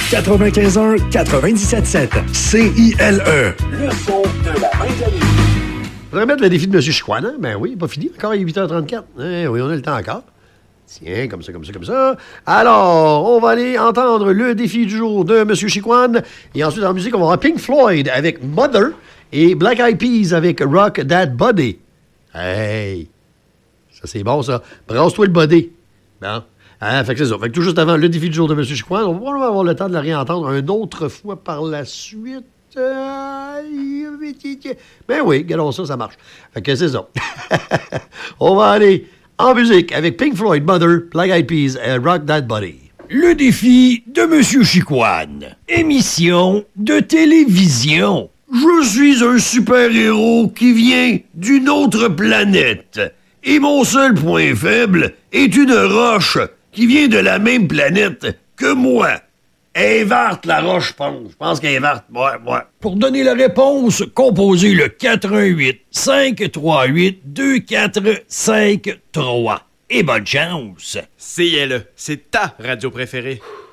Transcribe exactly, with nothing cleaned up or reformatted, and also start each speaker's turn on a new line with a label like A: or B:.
A: quatre-vingt-quinze un quatre-vingt-dix-sept sept. C I L E. Le son de la fin d'année.
B: Faudrait mettre le défi de M. Chicoine, hein? Ben oui, pas fini. Encore, il est huit heures trente-quatre. Eh oui, on a le temps encore. Tiens, comme ça, comme ça, comme ça. Alors, on va aller entendre le défi du jour de M. Chicoine. Et ensuite, en musique, on va avoir Pink Floyd avec Mother et Black Eyed Peas avec Rock That Body. Hey! Ça, c'est bon, ça. Brasse-toi le body. Bon. Hein, fait que c'est ça. Fait que tout juste avant le défi du jour de M. Chicoine, on va probablement avoir le temps de le réentendre une autre fois par la suite. Ben oui, regardons ça, ça marche. Fait que c'est ça. On va aller en musique avec Pink Floyd, Mother, Black Eyed Peas et Rock That Body.
C: Le défi de M. Chicoine. Émission de télévision.
B: Je suis un super-héros qui vient d'une autre planète. Et mon seul point faible est une roche qui vient de la même planète que moi. Elle est verte, la roche, je pense. Je pense qu'elle est verte. Ouais, ouais.
C: Pour donner la réponse, composez le quatre un huit, cinq trois huit, deux quatre cinq trois. Et bonne chance!
D: C I L E, c'est ta radio préférée.